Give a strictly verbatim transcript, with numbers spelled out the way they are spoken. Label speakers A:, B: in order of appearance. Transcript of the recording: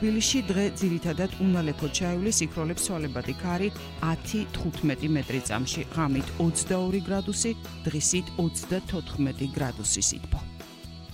A: თბილისში დღე ძირითადად უნალექოდ ჩაივლის, იქროლებს ცვალებადი ქარი ათი თხუთმეტი მეტრი წამში, ღამით ოცდაორი გრადუსი, დღისით ოცდათოთხმეტი გრადუსი სითბო.